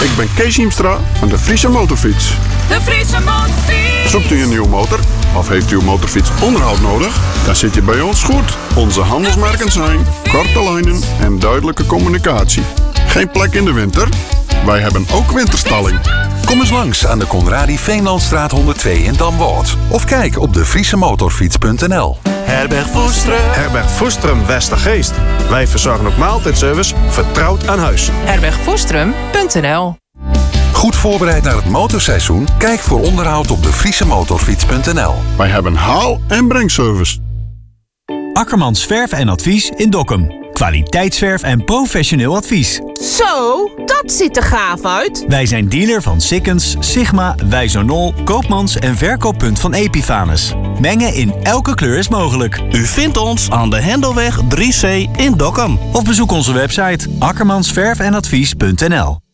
Ik ben Kees Hiemstra van de Friese Motorfiets. De Friese Motorfiets. Zoekt u een nieuwe motor? Of heeft uw motorfiets onderhoud nodig? Dan zit je bij ons goed. Onze handelsmerken zijn korte lijnen en duidelijke communicatie. Geen plek in de winter? Wij hebben ook winterstalling. Kom eens langs aan de Conradi Veenlandstraat 102 in Damwoord. Of kijk op de friesemotorfiets.nl. Herberg Voerstrum. Herberg Voerstrum Westergeest. Wij verzorgen ook maaltijdservice, vertrouwd aan huis. herbergvoerstrum.nl. Goed voorbereid naar het motorseizoen? Kijk voor onderhoud op de friesemotorfiets.nl. Wij hebben haal- en brengservice. Akkermans Verf en Advies in Dokkum. Kwaliteitsverf en professioneel advies. Zo, dat ziet er gaaf uit. Wij zijn dealer van Sikkens, Sigma, Wijzonol, Koopmans en verkooppunt van Epifanus. Mengen in elke kleur is mogelijk. U vindt ons aan de Hendelweg 3C in Dokkum. Of bezoek onze website akkermansverfenadvies.nl.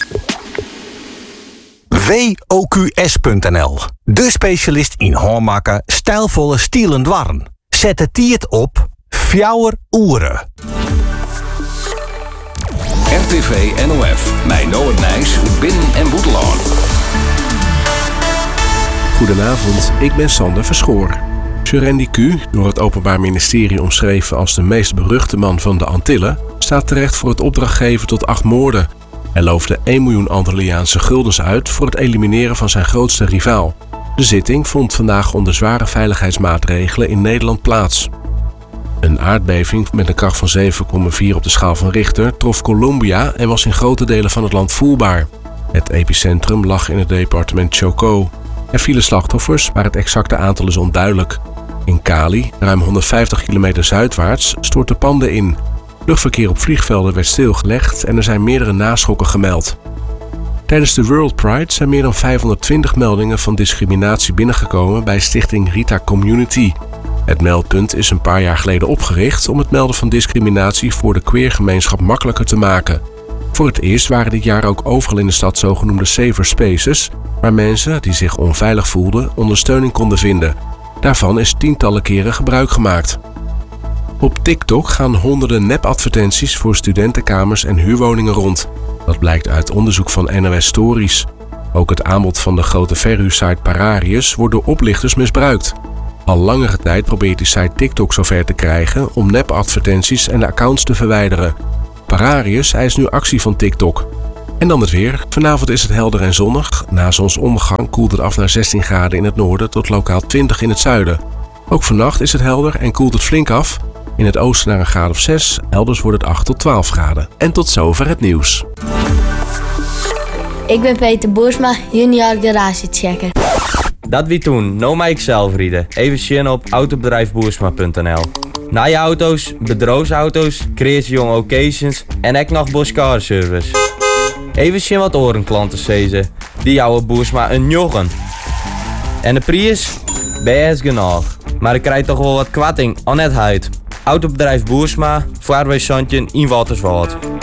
WOQS.nl. De specialist in hoormakken, stijlvolle stielen dwarren. Zet het tiert op Fjouwer Oeren. RTV NOF, mijn Noord Nijs, Binnen- en Boetelaan. Goedenavond, ik ben Sander Verschoor. Jurendi Q, door het Openbaar Ministerie omschreven als de meest beruchte man van de Antillen, staat terecht voor het opdrachtgeven tot 8 moorden. Hij loofde 1 miljoen Antilliaanse guldens uit voor het elimineren van zijn grootste rivaal. De zitting vond vandaag onder zware veiligheidsmaatregelen in Nederland plaats. Een aardbeving met een kracht van 7,4 op de schaal van Richter trof Colombia en was in grote delen van het land voelbaar. Het epicentrum lag in het departement Chocó. Er vielen slachtoffers, maar het exacte aantal is onduidelijk. In Cali, ruim 150 kilometer zuidwaarts, stortten panden in. Luchtverkeer op vliegvelden werd stilgelegd en er zijn meerdere naschokken gemeld. Tijdens de World Pride zijn meer dan 520 meldingen van discriminatie binnengekomen bij stichting Rita Community. Het meldpunt is een paar jaar geleden opgericht om het melden van discriminatie voor de queergemeenschap makkelijker te maken. Voor het eerst waren dit jaar ook overal in de stad zogenoemde safer spaces, waar mensen die zich onveilig voelden ondersteuning konden vinden. Daarvan is tientallen keren gebruik gemaakt. Op TikTok gaan honderden nepadvertenties voor studentenkamers en huurwoningen rond. Dat blijkt uit onderzoek van NOS Stories. Ook het aanbod van de grote verhuursite Pararius wordt door oplichters misbruikt. Al langere tijd probeert die site TikTok zover te krijgen om nepadvertenties en de accounts te verwijderen. Pararius eist nu actie van TikTok. En dan het weer. Vanavond is het helder en zonnig. Na zonsondergang koelt het af naar 16 graden in het noorden tot lokaal 20 in het zuiden. Ook vannacht is het helder en koelt het flink af. In het oosten naar een graad of 6, elders wordt het 8 tot 12 graden. En tot zover het nieuws. Ik ben Peter Boersma, junior garagechecker. Dat wie toen, no mij ikzelf rieden. Even zien op autobedrijfboersma.nl. Na je auto's, bedrijfsauto's, creatiejonge occasions en ek nog Boskar service. Even zien wat orenklanten zezen. Die jouwe Boersma een joggen. En de prijs? Best genoeg. Maar ik krijg toch wel wat kwatting aan het huid. Autobedrijf Boersma, vaarweesandje in Waterswald.